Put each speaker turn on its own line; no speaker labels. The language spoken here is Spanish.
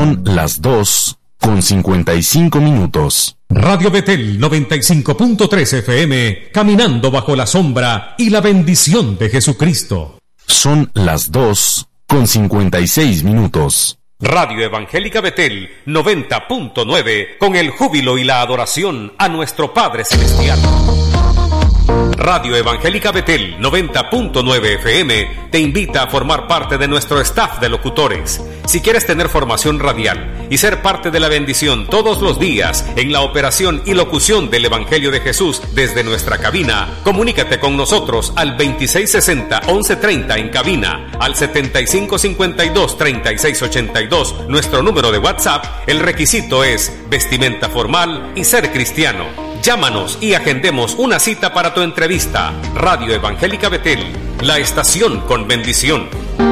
Son las 2:55.
Radio Betel 95.3 FM, caminando bajo la sombra y la bendición de Jesucristo.
Son las 2:56.
Radio Evangélica Betel 90.9, con el júbilo y la adoración a nuestro Padre Celestial. Radio Evangélica Betel 90.9 FM te invita a formar parte de nuestro staff de locutores. Si quieres tener formación radial y ser parte de la bendición todos los días en la operación y locución del Evangelio de Jesús desde nuestra cabina, comunícate con nosotros al 2660-1130 en cabina, al 7552-3682, nuestro número de WhatsApp. El requisito es vestimenta formal y ser cristiano. Llámanos y agendemos una cita para tu entrevista. Radio Evangélica Betel, la estación con bendición.